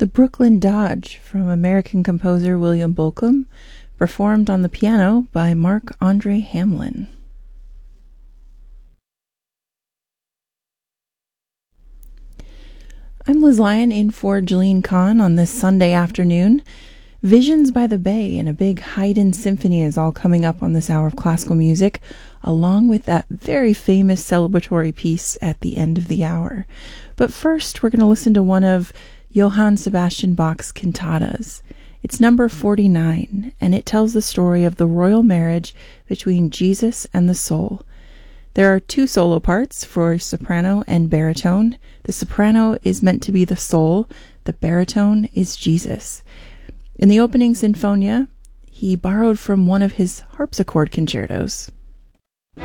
The Brooklyn Dodge from American composer William Bolcom, performed on the piano by Marc-Andre Hamlin. I'm Liz Lyon in for Jillian Kahn on this Sunday afternoon. Visions by the Bay and a big Haydn symphony is all coming up on this hour of classical music, along with that very famous celebratory piece at the end of the hour. But first, we're going to listen to one of Johann Sebastian Bach's cantatas. It's number 49, and it tells the story of the royal marriage between Jesus and the soul. There are two solo parts for soprano and baritone. The soprano is meant to be the soul, the baritone is Jesus. In the opening sinfonia, he borrowed from one of his harpsichord concertos.